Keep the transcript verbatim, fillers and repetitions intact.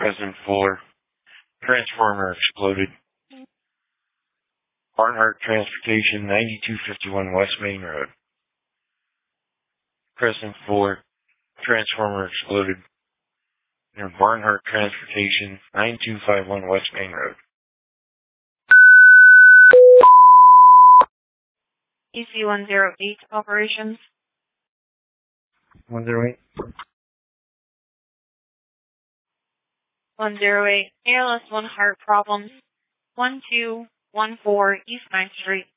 President Fuller. Transformer exploded. Barnhart Transportation, ninety-two fifty-one West Main Road. President Fuller. Transformer exploded near Barnhart Transportation, ninety-two fifty-one West Main Road. E C one zero eight operations. one zero eight. one zero eight, A L S one heart problems. one two one four East ninth Street.